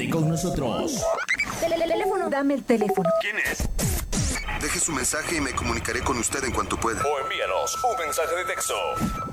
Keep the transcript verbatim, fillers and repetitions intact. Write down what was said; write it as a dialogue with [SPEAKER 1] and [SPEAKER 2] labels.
[SPEAKER 1] Comuníquese con nosotros.
[SPEAKER 2] Teléfono. Dame el teléfono.
[SPEAKER 3] ¿Quién es?
[SPEAKER 4] Deje su mensaje y me comunicaré con usted en cuanto pueda.
[SPEAKER 3] O envíanos un mensaje de texto.